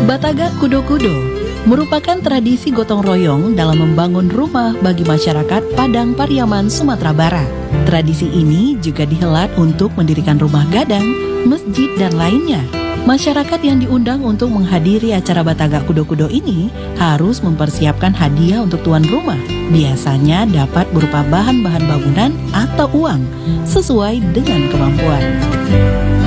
Batagak Kudo-Kudo merupakan tradisi gotong royong dalam membangun rumah bagi masyarakat Padang Pariaman, Sumatera Barat. Tradisi ini juga dihelat untuk mendirikan rumah gadang, masjid, dan lainnya. Masyarakat yang diundang untuk menghadiri acara Batagak Kudo-Kudo ini harus mempersiapkan hadiah untuk tuan rumah. Biasanya dapat berupa bahan-bahan bangunan atau uang, sesuai dengan kemampuan.